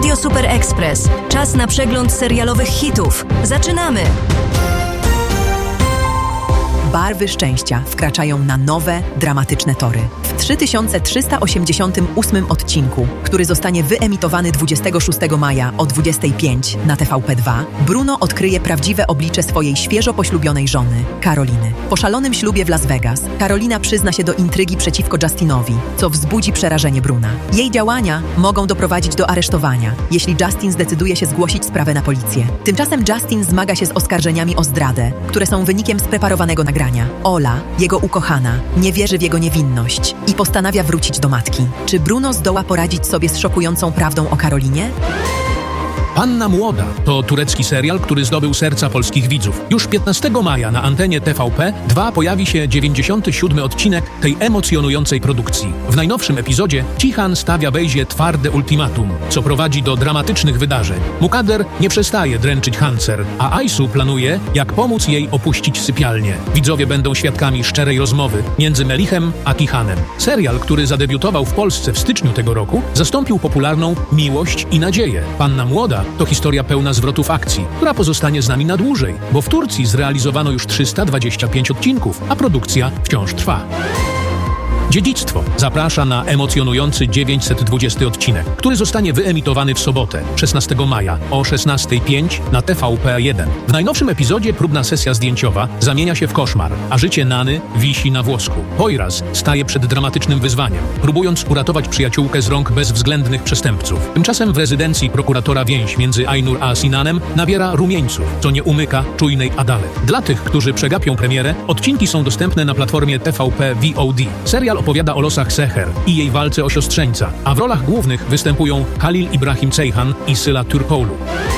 Radio Super Express. Czas na przegląd serialowych hitów. Zaczynamy! Barwy szczęścia wkraczają na nowe, dramatyczne tory. W 3388 odcinku, który zostanie wyemitowany 26 maja o 25 na TVP2, Bruno odkryje prawdziwe oblicze swojej świeżo poślubionej żony, Karoliny. Po szalonym ślubie w Las Vegas, Karolina przyzna się do intrygi przeciwko Justinowi, co wzbudzi przerażenie Bruna. Jej działania mogą doprowadzić do aresztowania, jeśli Justin zdecyduje się zgłosić sprawę na policję. Tymczasem Justin zmaga się z oskarżeniami o zdradę, które są wynikiem spreparowanego nagrania. Ola, jego ukochana, nie wierzy w jego niewinność i postanawia wrócić do matki. Czy Bruno zdoła poradzić sobie z szokującą prawdą o Karolinie? Panna Młoda to turecki serial, który zdobył serca polskich widzów. Już 15 maja na antenie TVP2 pojawi się 97. odcinek tej emocjonującej produkcji. W najnowszym epizodzie Cihan stawia Bejzie twarde ultimatum, co prowadzi do dramatycznych wydarzeń. Mukader nie przestaje dręczyć Hancer, a Aysu planuje, jak pomóc jej opuścić sypialnię. Widzowie będą świadkami szczerej rozmowy między Melichem a Cihanem. Serial, który zadebiutował w Polsce w styczniu tego roku, zastąpił popularną Miłość i nadzieję. Panna Młoda to historia pełna zwrotów akcji, która pozostanie z nami na dłużej, bo w Turcji zrealizowano już 325 odcinków, a produkcja wciąż trwa. Dziedzictwo zaprasza na emocjonujący 920 odcinek, który zostanie wyemitowany w sobotę, 16 maja o 16:05 na TVP1. W najnowszym epizodzie próbna sesja zdjęciowa zamienia się w koszmar, a życie Nany wisi na włosku. Poyraz staje przed dramatycznym wyzwaniem, próbując uratować przyjaciółkę z rąk bezwzględnych przestępców. Tymczasem w rezydencji prokuratora więź między Aynur a Sinanem nabiera rumieńców, co nie umyka czujnej Adale. Dla tych, którzy przegapią premierę, odcinki są dostępne na platformie TVP VOD. Serial opowiada o losach Seher i jej walce o siostrzeńca, a w rolach głównych występują Halil Ibrahim Ceyhan i Syla Türkoğlu.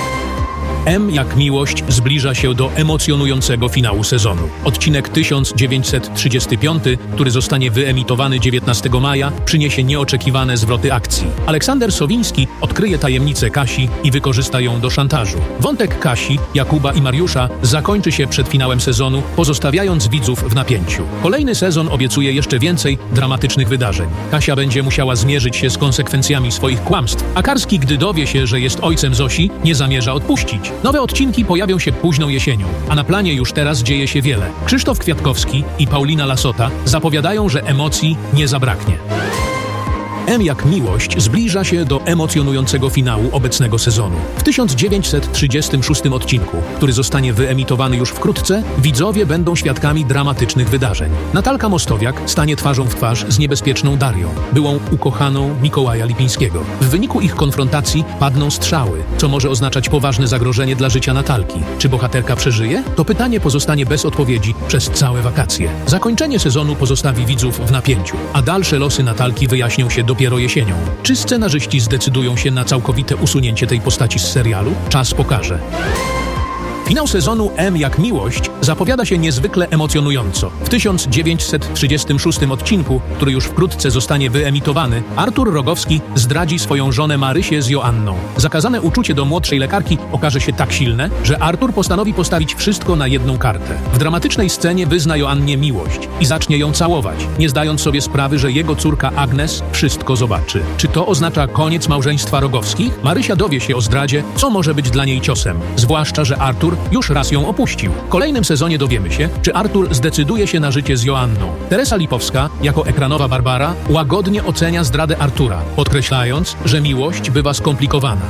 M jak miłość zbliża się do emocjonującego finału sezonu. Odcinek 1935, który zostanie wyemitowany 19 maja, przyniesie nieoczekiwane zwroty akcji. Aleksander Sowiński odkryje tajemnicę Kasi i wykorzysta ją do szantażu. Wątek Kasi, Jakuba i Mariusza zakończy się przed finałem sezonu, pozostawiając widzów w napięciu. Kolejny sezon obiecuje jeszcze więcej dramatycznych wydarzeń. Kasia będzie musiała zmierzyć się z konsekwencjami swoich kłamstw, a Karski, gdy dowie się, że jest ojcem Zosi, nie zamierza odpuścić. Nowe odcinki pojawią się późną jesienią, a na planie już teraz dzieje się wiele. Krzysztof Kwiatkowski i Paulina Lasota zapowiadają, że emocji nie zabraknie. M jak miłość zbliża się do emocjonującego finału obecnego sezonu. W 1936 odcinku, który zostanie wyemitowany już wkrótce, widzowie będą świadkami dramatycznych wydarzeń. Natalka Mostowiak stanie twarzą w twarz z niebezpieczną Darią, byłą ukochaną Mikołaja Lipińskiego. W wyniku ich konfrontacji padną strzały, co może oznaczać poważne zagrożenie dla życia Natalki. Czy bohaterka przeżyje? To pytanie pozostanie bez odpowiedzi przez całe wakacje. Zakończenie sezonu pozostawi widzów w napięciu, a dalsze losy Natalki wyjaśnią się dopiero jesienią. Czy scenarzyści zdecydują się na całkowite usunięcie tej postaci z serialu? Czas pokaże. Finał sezonu M jak miłość zapowiada się niezwykle emocjonująco. W 1936 odcinku, który już wkrótce zostanie wyemitowany, Artur Rogowski zdradzi swoją żonę Marysię z Joanną. Zakazane uczucie do młodszej lekarki okaże się tak silne, że Artur postanowi postawić wszystko na jedną kartę. W dramatycznej scenie wyzna Joannie miłość i zacznie ją całować, nie zdając sobie sprawy, że jego córka Agnes wszystko zobaczy. Czy to oznacza koniec małżeństwa Rogowskich? Marysia dowie się o zdradzie, co może być dla niej ciosem, zwłaszcza że Artur już raz ją opuścił. W kolejnym sezonie dowiemy się, czy Artur zdecyduje się na życie z Joanną. Teresa Lipowska, jako ekranowa Barbara, łagodnie ocenia zdradę Artura, podkreślając, że miłość bywa skomplikowana.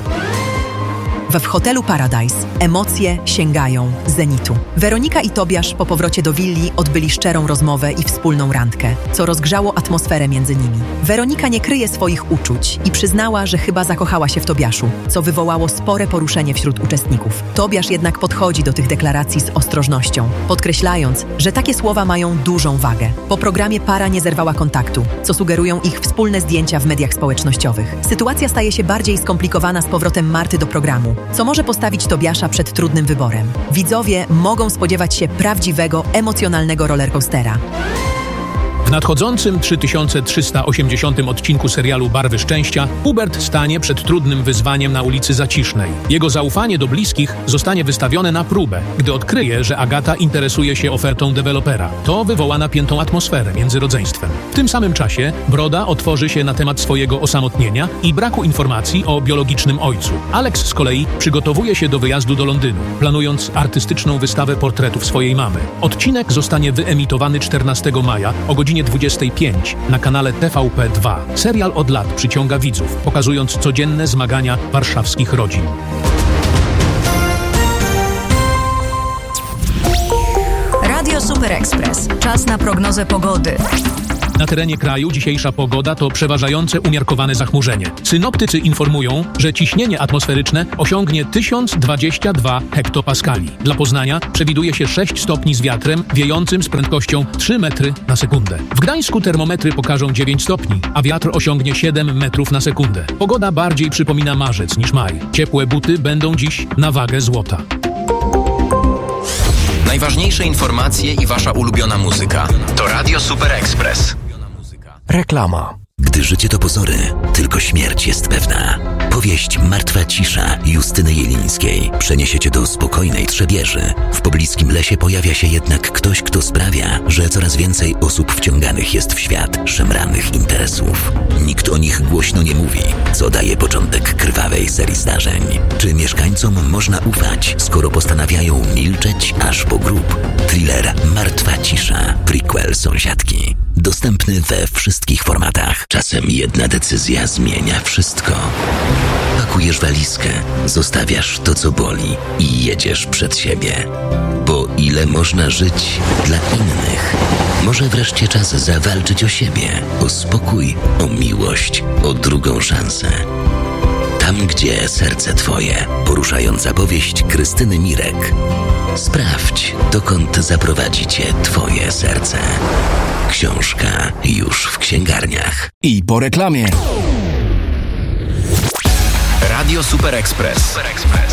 W hotelu Paradise emocje sięgają zenitu. Weronika i Tobiasz po powrocie do willi odbyli szczerą rozmowę i wspólną randkę, co rozgrzało atmosferę między nimi. Weronika nie kryje swoich uczuć i przyznała, że chyba zakochała się w Tobiaszu, co wywołało spore poruszenie wśród uczestników. Tobiasz jednak podchodzi do tych deklaracji z ostrożnością, podkreślając, że takie słowa mają dużą wagę. Po programie para nie zerwała kontaktu, co sugerują ich wspólne zdjęcia w mediach społecznościowych. Sytuacja staje się bardziej skomplikowana z powrotem Marty do programu, co może postawić Tobiasza przed trudnym wyborem. Widzowie mogą spodziewać się prawdziwego, emocjonalnego rollercoastera. W nadchodzącym 3380 odcinku serialu Barwy Szczęścia Hubert stanie przed trudnym wyzwaniem na ulicy Zacisznej. Jego zaufanie do bliskich zostanie wystawione na próbę, gdy odkryje, że Agata interesuje się ofertą dewelopera. To wywoła napiętą atmosferę między rodzeństwem. W tym samym czasie Broda otworzy się na temat swojego osamotnienia i braku informacji o biologicznym ojcu. Alex z kolei przygotowuje się do wyjazdu do Londynu, planując artystyczną wystawę portretów swojej mamy. Odcinek zostanie wyemitowany 14 maja o godzinie 25 na kanale TVP2. Serial od lat przyciąga widzów, pokazując codzienne zmagania warszawskich rodzin. Radio Super Express. Czas na prognozę pogody. Na terenie kraju dzisiejsza pogoda to przeważające umiarkowane zachmurzenie. Synoptycy informują, że ciśnienie atmosferyczne osiągnie 1022 hektopaskali. Dla Poznania przewiduje się 6 stopni z wiatrem wiejącym z prędkością 3 metry na sekundę. W Gdańsku termometry pokażą 9 stopni, a wiatr osiągnie 7 metrów na sekundę. Pogoda bardziej przypomina marzec niż maj. Ciepłe buty będą dziś na wagę złota. Najważniejsze informacje i wasza ulubiona muzyka to Radio Super Express. Reklama. Gdy życie to pozory, tylko śmierć jest pewna. Powieść Martwa cisza Justyny Jelińskiej przeniesie cię do spokojnej Trzebieży. W pobliskim lesie pojawia się jednak ktoś, kto sprawia, że coraz więcej osób wciąganych jest w świat szemranych interesów. Nikt o nich głośno nie mówi, co daje początek krwawej serii zdarzeń. Czy mieszkańcom można ufać, skoro postanawiają milczeć aż po grób? Thriller Martwa cisza, prequel Sąsiadki. Dostępny we wszystkich formatach. Czasem jedna decyzja zmienia wszystko. Pakujesz walizkę, zostawiasz to, co boli i jedziesz przed siebie. Bo ile można żyć dla innych? Może wreszcie czas zawalczyć o siebie, o spokój, o miłość, o drugą szansę. Tam, gdzie serce twoje. Poruszająca powieść Krystyny Mirek. Sprawdź, dokąd zaprowadzi cię twoje serce. Książka już w księgarniach. I po reklamie. Radio Super Express.